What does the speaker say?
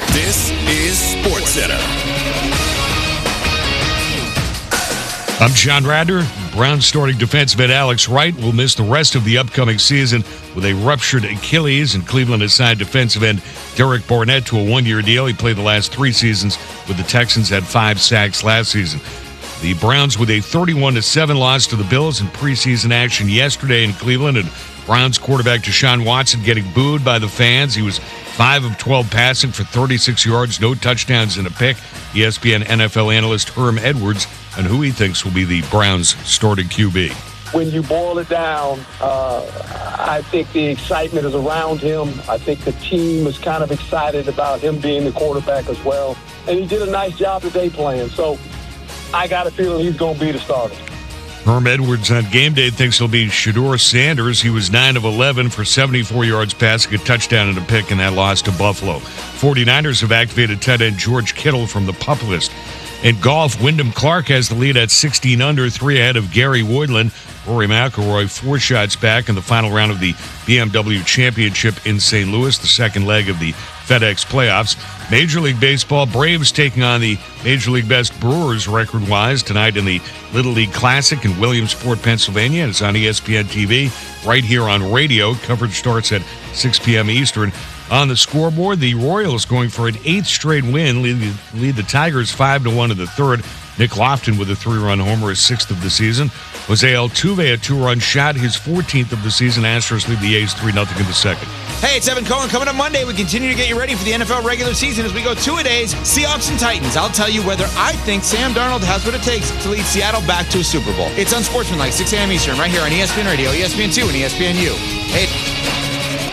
This is SportsCenter. I'm John Radner. Browns starting defenseman Alex Wright will miss the rest of the upcoming season with a ruptured Achilles, and Cleveland assigned defensive end Derek Barnett to a one-year deal. He played the last 3 seasons with the Texans, had 5 sacks last season. The Browns with a 31-7 loss to the Bills in preseason action yesterday in Cleveland, and Browns quarterback Deshaun Watson getting booed by the fans. He was 5 of 12 passing for 36 yards, no touchdowns and a pick. ESPN NFL analyst Herm Edwards on who he thinks will be the Browns' starting QB. When you boil it down, I think the excitement is around him. I think the team is kind of excited about him being the quarterback as well. And he did a nice job today playing. So I got a feeling he's going to be the starter. Herm Edwards on game day thinks he'll be Shedeur Sanders. He was 9 of 11 for 74 yards passing, a touchdown and a pick in that loss to Buffalo. 49ers have activated tight end George Kittle from the PUP list. In golf, Wyndham Clark has the lead at 16 under, 3 ahead of Gary Woodland. Rory McIlroy 4 shots back in the final round of the BMW Championship in St. Louis, the second leg of the FedEx playoffs. Major League Baseball, Braves taking on the Major League best Brewers record-wise tonight in the Little League Classic in Williamsport, Pennsylvania. It's on ESPN TV right here on radio. Coverage starts at 6 p.m. Eastern. On the scoreboard, the Royals going for an 8th straight win, lead the Tigers 5-1 in the third. Nick Lofton with a 3-run homer, his 6th of the season. Jose Altuve, a 2-run shot, his 14th of the season. Astros lead the A's 3-0 in the second. Hey, it's Evan Cohen. Coming up Monday, we continue to get you ready for the NFL regular season as we go 2-a-days, Seahawks and Titans. I'll tell you whether I think Sam Darnold has what it takes to lead Seattle back to a Super Bowl. It's Unsportsmanlike, 6 a.m. Eastern, right here on ESPN Radio, ESPN2, and ESPNU. Hey.